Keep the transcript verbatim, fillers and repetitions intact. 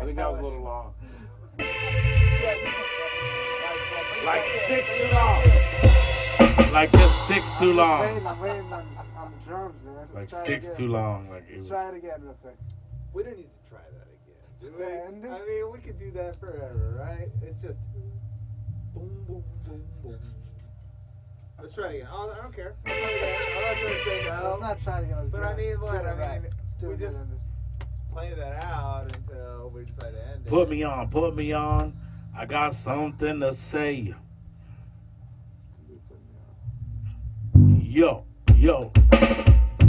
think that was a little long. Like six too long. Like just six too long. I'm waiting, I'm waiting on, on the drums, man. Let's Like try it six again. too long. Like it Let's was. try it again real quick. We don't need to try that again, do we? Man. I mean, we could do that forever, right? It's just boom, boom, boom, boom. Let's try it again. Oh, I don't care. I'll try it again. I'm not trying to say no. Let's not try it again. Let's But do I it. mean, Let's what? get it I right. mean, Let's do we it just again. play that out until we decide to end it. Put me on. Put me on. I got something to say. Yo, yo.